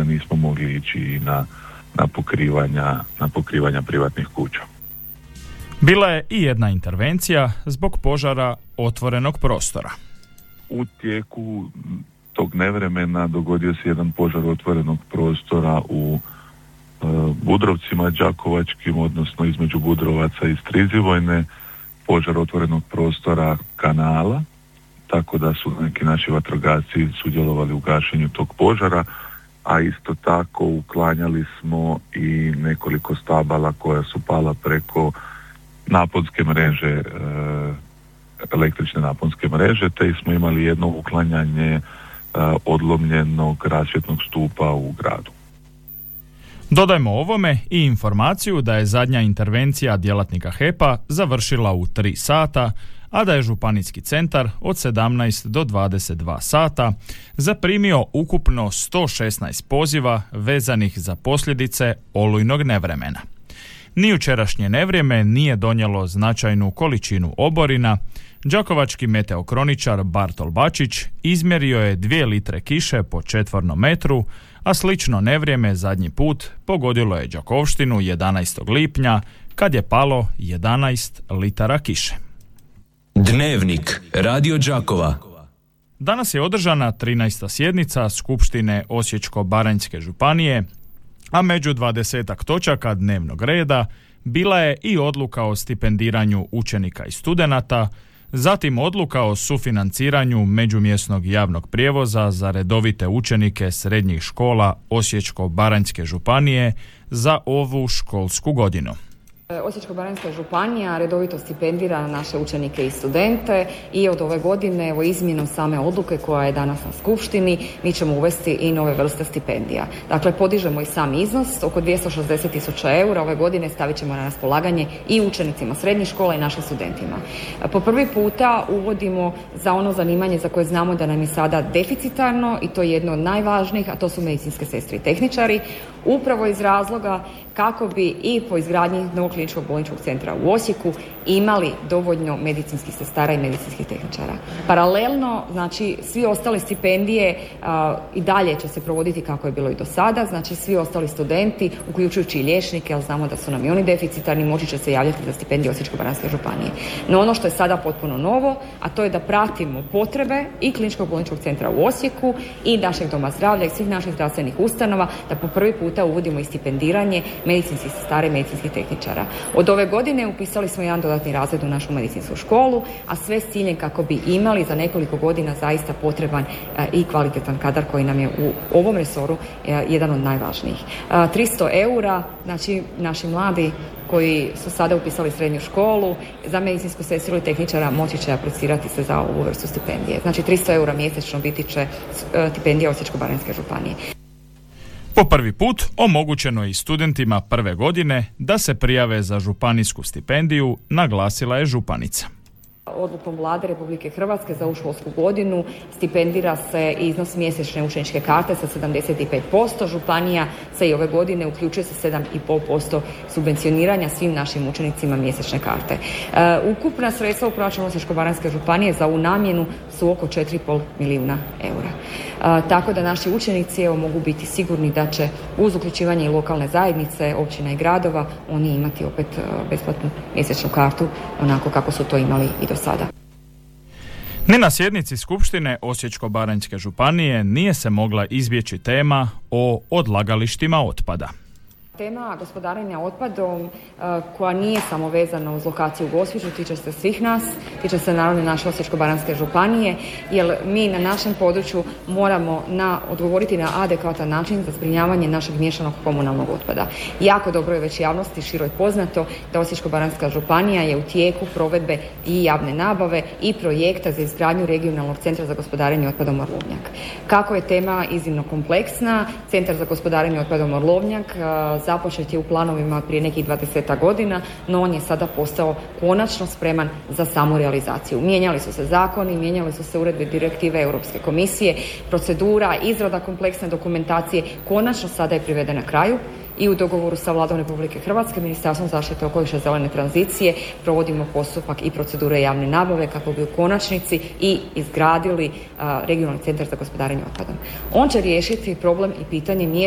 nismo mogli ići i na pokrivanja privatnih kuća. Bila je i jedna intervencija zbog požara otvorenog prostora. U tijeku tog nevremena dogodio se jedan požar otvorenog prostora u Budrovcima đakovačkim, odnosno između Budrovaca i Strizivojne, požar otvorenog prostora kanala, tako da su neki naši vatrogasci sudjelovali u gašenju tog požara, a isto tako uklanjali smo i nekoliko stabala koja su pala preko naponske mreže, električne naponske mreže, te smo imali jedno uklanjanje odlomljenog rasvjetnog stupa u gradu. Dodajmo ovome i informaciju da je zadnja intervencija djelatnika HEP-a završila u 3 sata, a da je županijski centar od 17 do 22 sata zaprimio ukupno 116 poziva vezanih za posljedice olujnog nevremena. Ni jučerašnje nevrijeme nije donijelo značajnu količinu oborina. Đakovački meteokroničar Bartol Bačić izmjerio je 2 litre kiše po četvornom metru, a slično nevrijeme zadnji put pogodilo je Đakovštinu 11. lipnja kad je palo 11 litara kiše. Dnevnik Radio Đakova. Danas je održana 13. sjednica Skupštine Osječko-baranjske županije, a među 20 točaka dnevnog reda bila je i odluka o stipendiranju učenika i studenata, zatim odluka o sufinanciranju međumjesnog javnog prijevoza za redovite učenike srednjih škola Osječko-baranjske županije za ovu školsku godinu. Osječko-baranjska županija redovito stipendira naše učenike i studente i od ove godine, evo izmjenom same odluke koja je danas na skupštini, mi ćemo uvesti i nove vrste stipendija. Dakle, podižemo i sam iznos, oko 260.000 eura ove godine stavit ćemo na raspolaganje i učenicima srednjih škola i našim studentima. Po prvi puta uvodimo za ono zanimanje za koje znamo da nam je sada deficitarno i to je jedno od najvažnijih, a to su medicinske sestre i tehničari, upravo iz razloga kako bi i po izgradnji novog kliničkog bolničkog centra u Osijeku imali dovoljno medicinskih sestara i medicinskih tehničara. Paralelno, znači, svi ostale stipendije i dalje će se provoditi kako je bilo i do sada, znači svi ostali studenti, uključujući i liječnike, ali znamo da su nam i oni deficitarni, moći će se javljati za stipendije Osječko-baranjske županije. No ono što je sada potpuno novo, a to je da pratimo potrebe i kliničkog bolničkog centra u Osijeku i našeg doma zdravlja i svih naših zdravstvenih ustanova, da po prvi puta uvodimo i stipendiranje medicinskih sestara i medicinskih tehničara. Od ove godine upisali smo jedan dodatni razred u našu medicinsku školu, a sve s ciljem kako bi imali za nekoliko godina zaista potreban i kvalitetan kadar koji nam je u ovom resoru jedan od najvažnijih. 300 eura, znači naši mladi koji su sada upisali srednju školu za medicinsku sestru i tehničara moći će aplicirati se za ovu vrstu stipendije. Znači 300 eura mjesečno biti će stipendija Osječko-baranjske županije. Po prvi put omogućeno je i studentima prve godine da se prijave za županijsku stipendiju, naglasila je županica. Odlukom Vlade Republike Hrvatske za ovu školsku godinu stipendira se iznos mjesečne učeničke karte sa 75%. Županija se i ove godine uključuje sa 7,5% subvencioniranja svim našim učenicima mjesečne karte. Ukupna sredstva u proračunu Osječko-baranjske županije za ovu namjenu su oko 4,5 milijuna eura. Tako da naši učenici mogu biti sigurni da će uz uključivanje i lokalne zajednice, općina i gradova, oni imati opet besplatnu mjesečnu kartu, onako kako su to imali i do sada. Ni na sjednici Skupštine Osječko-baranjske županije nije se mogla izbjeći tema o odlagalištima otpada. Tema gospodarenja otpadom koja nije samo vezana uz lokaciju u Gospiću, tiče se svih nas, tiče se naravno naše Osječko-baranjske županije, jer mi na našem području moramo odgovoriti na adekvatan način za zbrinjavanje našeg miješanog komunalnog otpada. Jako dobro je već javnosti široj poznato da Osječko-baranjska županija je u tijeku provedbe i javne nabave i projekta za izgradnju regionalnog centra za gospodarenje otpadom Orlovnjak. Kako je tema iznimno kompleksna, Centar za gospodarenje otpadom Orlovnjak započet je u planovima prije nekih 20 godina, no on je sada postao konačno spreman za samu realizaciju. Mijenjali su se zakoni, mijenjali su se uredbe direktive Europske komisije, procedura, izrada kompleksne dokumentacije konačno sada je privedena kraju i u dogovoru sa Vladom Republike Hrvatske, Ministarstvom zaštite okoliša i zelene tranzicije provodimo postupak i procedure javne nabave kako bi u konačnici i izgradili regionalni centar za gospodarenje otpadom. On će riješiti problem i pitanje